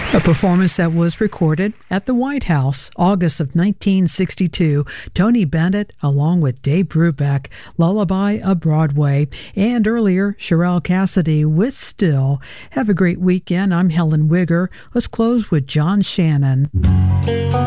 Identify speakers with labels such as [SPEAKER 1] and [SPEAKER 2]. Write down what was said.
[SPEAKER 1] A performance that was recorded at the White House, August of 1962. Tony Bennett, along with Dave Brubeck, Lullaby of Broadway, and earlier, Sherelle Cassidy with Still. Have a great weekend. I'm Helen Wigger. Let's close with John Shannon.